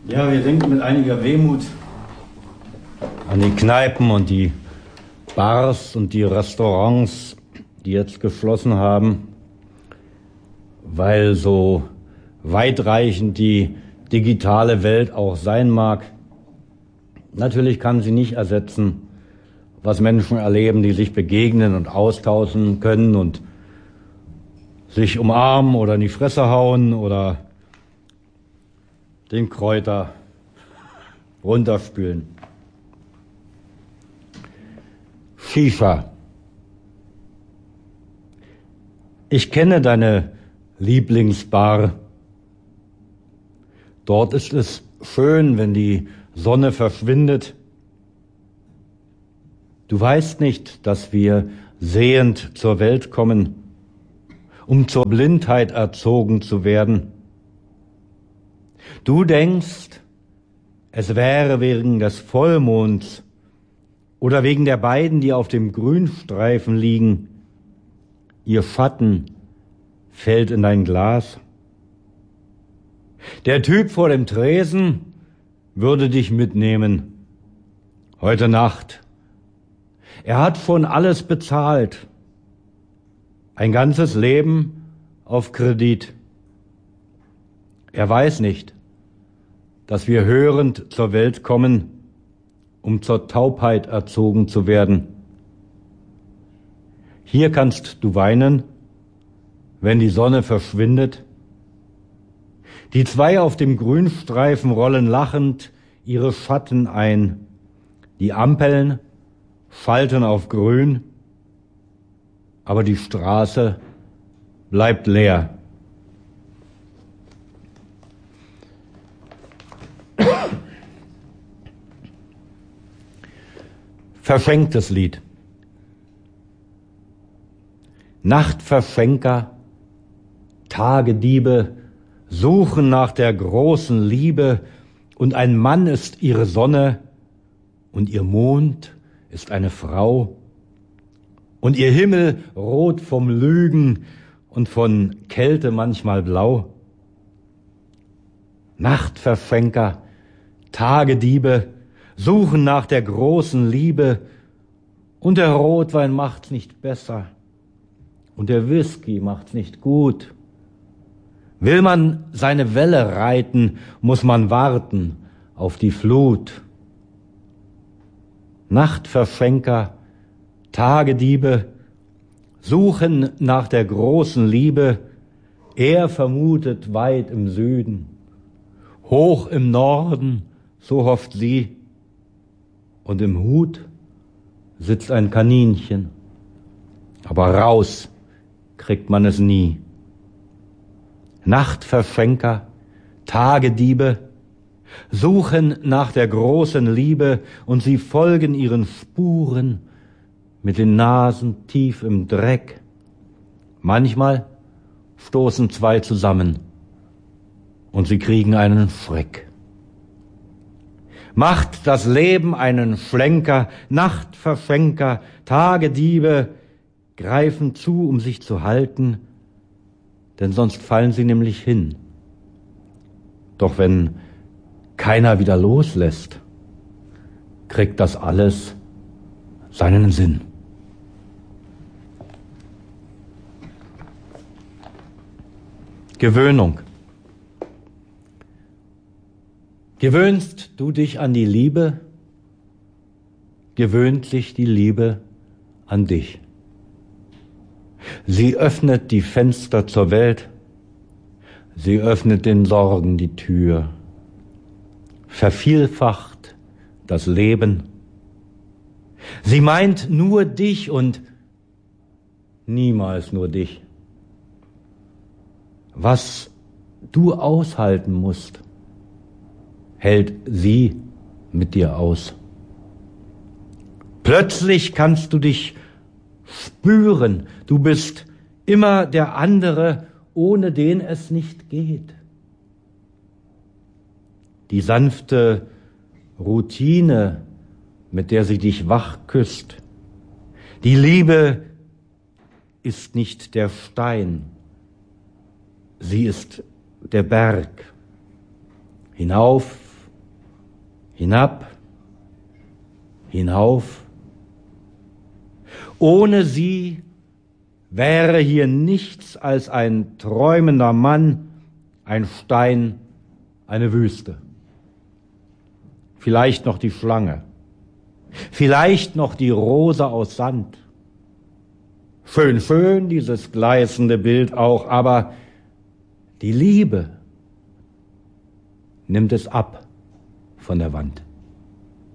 Ja, wir denken mit einiger Wehmut an die Kneipen und die Bars und die Restaurants, die jetzt geschlossen haben, weil so weitreichend die digitale Welt auch sein mag. Natürlich kann sie nicht ersetzen, was Menschen erleben, die sich begegnen und austauschen können und sich umarmen oder in die Fresse hauen oder den Kräuter runterspülen. Shisha. Ich kenne deine Lieblingsbar. Dort ist es schön, wenn die Sonne verschwindet. Du weißt nicht, dass wir sehend zur Welt kommen, um zur Blindheit erzogen zu werden. Du denkst, es wäre wegen des Vollmonds oder wegen der beiden, die auf dem Grünstreifen liegen. Ihr Schatten fällt in dein Glas. Der Typ vor dem Tresen würde dich mitnehmen. Heute Nacht. Er hat schon alles bezahlt. Ein ganzes Leben auf Kredit. Er weiß nicht, dass wir hörend zur Welt kommen, um zur Taubheit erzogen zu werden. Hier kannst du weinen, wenn die Sonne verschwindet. Die zwei auf dem Grünstreifen rollen lachend ihre Schatten ein. Die Ampeln schalten auf grün, aber die Straße bleibt leer. Verschenktes Lied. Nachtverschenker, Tagediebe suchen nach der großen Liebe, und ein Mann ist ihre Sonne und ihr Mond ist eine Frau und ihr Himmel rot vom Lügen und von Kälte manchmal blau. Nachtverschenker, Tagediebe suchen nach der großen Liebe, und der Rotwein macht's nicht besser und der Whisky macht's nicht gut. Will man seine Welle reiten, muss man warten auf die Flut. Nachtverschenker, Tagediebe suchen nach der großen Liebe. Er vermutet weit im Süden, hoch im Norden, so hofft sie. Und im Hut sitzt ein Kaninchen, aber raus kriegt man es nie. Nachtverschenker, Tagediebe suchen nach der großen Liebe, und sie folgen ihren Spuren mit den Nasen tief im Dreck. Manchmal stoßen zwei zusammen und sie kriegen einen Schreck. Macht das Leben einen Schlenker, Nachtverschenker, Tagediebe greifen zu, um sich zu halten, denn sonst fallen sie nämlich hin. Doch wenn keiner wieder loslässt, kriegt das alles seinen Sinn. Gewöhnung. Gewöhnst du dich an die Liebe, gewöhnt sich die Liebe an dich. Sie öffnet die Fenster zur Welt, sie öffnet den Sorgen die Tür, vervielfacht das Leben. Sie meint nur dich und niemals nur dich. Was du aushalten musst, hält sie mit dir aus. Plötzlich kannst du dich spüren, du bist immer der andere, ohne den es nicht geht. Die sanfte Routine, mit der sie dich wach küsst, die Liebe ist nicht der Stein, sie ist der Berg. Hinauf Hinab, hinauf. Ohne sie wäre hier nichts als ein träumender Mann, ein Stein, eine Wüste. Vielleicht noch die Schlange, vielleicht noch die Rose aus Sand. Schön, schön, dieses gleißende Bild auch, aber die Liebe nimmt es ab von der Wand.